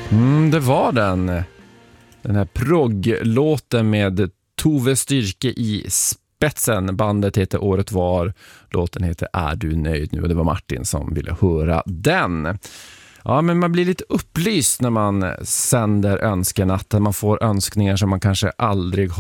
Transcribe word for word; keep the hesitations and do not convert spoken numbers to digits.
Mm, det var den. Den här progglåten med Tove Styrke i spetsen. Bandet heter Året var. Låten heter Är du nöjd nu? Och det var Martin som ville höra den. Ja, men man blir lite upplyst när man sänder önskenatten. Man får önskningar som man kanske aldrig